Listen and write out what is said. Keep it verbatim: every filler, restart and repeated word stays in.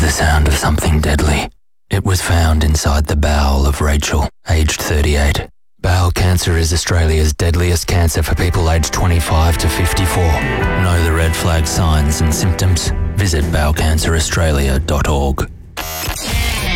the sound of something deadly. It was found inside the bowel of Rachel, aged thirty-eight. Bowel cancer is Australia's deadliest cancer for people aged twenty-five to fifty-four. Know the red flag signs and symptoms? Visit bowel cancer australia dot org.